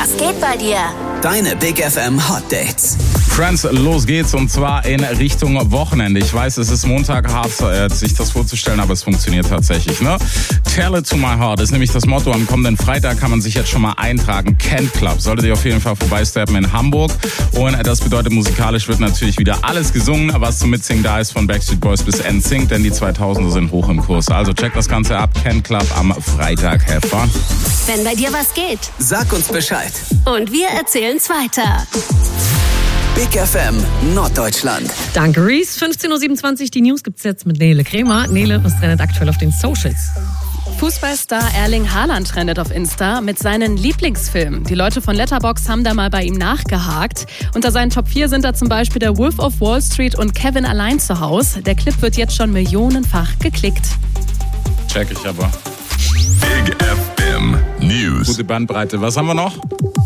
Was geht bei dir? Deine Big FM Hot Dates. Friends, los geht's und zwar in Richtung Wochenende. Ich weiß, es ist Montag, hart sich das vorzustellen, aber es funktioniert tatsächlich, ne? Tell it to my heart ist nämlich das Motto. Am kommenden Freitag kann man sich jetzt schon mal eintragen. Ken Club. Solltet ihr auf jeden Fall vorbeisteppen in Hamburg. Und das bedeutet, musikalisch wird natürlich wieder alles gesungen, was zum Mitsingen da ist, von Backstreet Boys bis NSYNC, denn die 2000er sind hoch im Kurs. Also checkt das Ganze ab. Ken Club am Freitag. Have fun. Wenn bei dir was geht. Sag uns Bescheid. Und wir erzählen's weiter. Big FM Norddeutschland. Danke, Reese. 15.27 Uhr. Die News gibt's jetzt mit Nele Kremer. Nele, was trendet aktuell auf den Socials? Fußballstar Erling Haaland trendet auf Insta mit seinen Lieblingsfilmen. Die Leute von Letterboxd haben da mal bei ihm nachgehakt. Unter seinen Top 4 sind da zum Beispiel der Wolf of Wall Street und Kevin allein zu Hause. Der Clip wird jetzt schon millionenfach geklickt. Check ich aber. Big FM News. Gute Bandbreite. Was haben wir noch?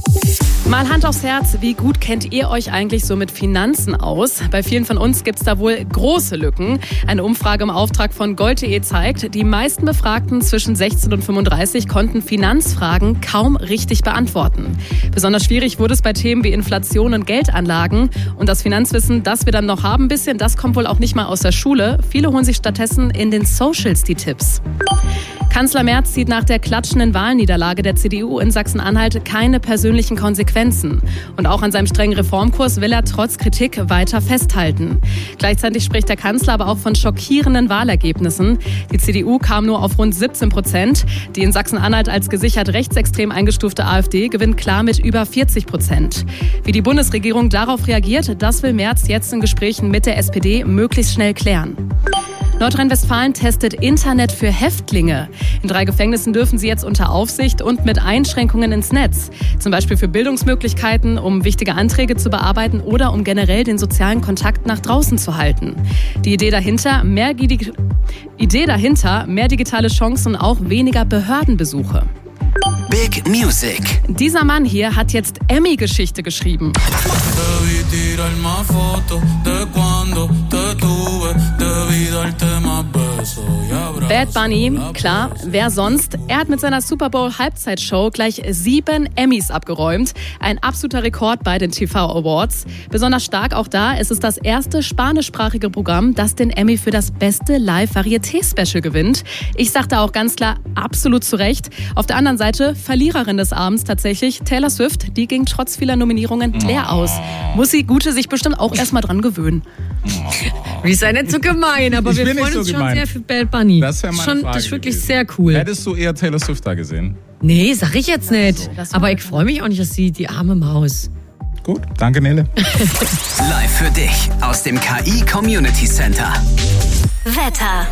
Mal Hand aufs Herz, wie gut kennt ihr euch eigentlich so mit Finanzen aus? Bei vielen von uns gibt's da wohl große Lücken. Eine Umfrage im Auftrag von Gold.de zeigt, die meisten Befragten zwischen 16 und 35 konnten Finanzfragen kaum richtig beantworten. Besonders schwierig wurde es bei Themen wie Inflation und Geldanlagen. Und das Finanzwissen, das wir dann noch haben, das kommt wohl auch nicht mal aus der Schule. Viele holen sich stattdessen in den Socials die Tipps. Kanzler Merz zieht nach der klatschenden Wahlniederlage der CDU in Sachsen-Anhalt keine persönlichen Konsequenzen. Und auch an seinem strengen Reformkurs will er trotz Kritik weiter festhalten. Gleichzeitig spricht der Kanzler aber auch von schockierenden Wahlergebnissen. Die CDU kam nur auf rund 17%. Die in Sachsen-Anhalt als gesichert rechtsextrem eingestufte AfD gewinnt klar mit über 40%. Wie die Bundesregierung darauf reagiert, das will Merz jetzt in Gesprächen mit der SPD möglichst schnell klären. Nordrhein-Westfalen testet Internet für Häftlinge. In 3 Gefängnissen dürfen sie jetzt unter Aufsicht und mit Einschränkungen ins Netz. Zum Beispiel für Bildungsmöglichkeiten, um wichtige Anträge zu bearbeiten oder um generell den sozialen Kontakt nach draußen zu halten. Die Idee dahinter, mehr digitale Chancen und auch weniger Behördenbesuche. Big Music. Dieser Mann hier hat jetzt Emmy-Geschichte geschrieben. Bad Bunny, klar, wer sonst? Er hat mit seiner Super Bowl Halbzeitshow gleich 7 Emmys abgeräumt. Ein absoluter Rekord bei den TV Awards. Besonders stark auch da, es ist das erste spanischsprachige Programm, das den Emmy für das beste Live-Varieté-Special gewinnt. Ich sagte auch ganz klar, absolut zu Recht. Auf der anderen Seite, Verliererin des Abends tatsächlich, Taylor Swift, die ging trotz vieler Nominierungen leer aus. Muss sie Gute sich bestimmt auch erstmal dran gewöhnen. Wie sei nicht so gemein, aber wir freuen uns schon sehr für Bad Bunny. Das wäre meine Frage Das ist wirklich gewesen. sehr cool. Hättest du eher Taylor Swift da gesehen? Nee, sag ich jetzt nicht. das Aber war- ich freue mich auch nicht, dass die arme Maus. Gut, danke Nele. Live für dich aus dem KI Community Center. Wetter.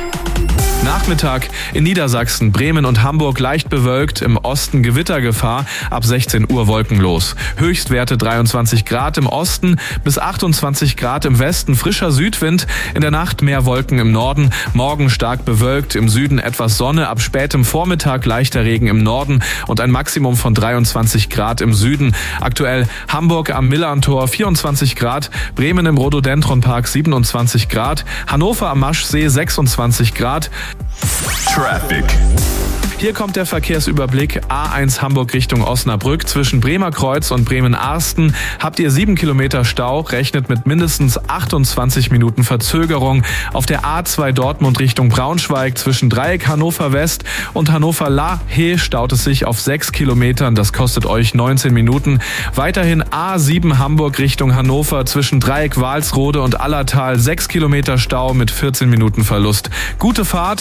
Nachmittag in Niedersachsen, Bremen und Hamburg leicht bewölkt, im Osten Gewittergefahr, ab 16 Uhr wolkenlos. Höchstwerte 23 Grad im Osten bis 28 Grad im Westen, frischer Südwind, in der Nacht mehr Wolken im Norden, morgen stark bewölkt, im Süden etwas Sonne, ab spätem Vormittag leichter Regen im Norden und ein Maximum von 23 Grad im Süden. Aktuell Hamburg am Millerntor 24 Grad, Bremen im Rhododendronpark 27 Grad, Hannover am Maschsee 26 Grad. Traffic. Hier kommt der Verkehrsüberblick. A1 Hamburg Richtung Osnabrück. Zwischen Bremerkreuz und Bremen-Arsten habt ihr 7 Kilometer Stau. Rechnet mit mindestens 28 Minuten Verzögerung. Auf der A2 Dortmund Richtung Braunschweig zwischen Dreieck Hannover West und Hannover-Lahe staut es sich auf 6 Kilometern. Das kostet euch 19 Minuten. Weiterhin A7 Hamburg Richtung Hannover zwischen Dreieck Walsrode und Allertal 6 Kilometer Stau mit 14 Minuten Verlust. Gute Fahrt.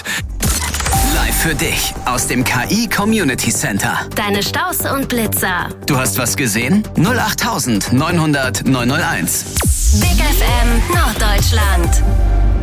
Live für dich aus dem KI Community Center. Deine Staus und Blitzer. Du hast was gesehen? 08900 901. Big FM Norddeutschland.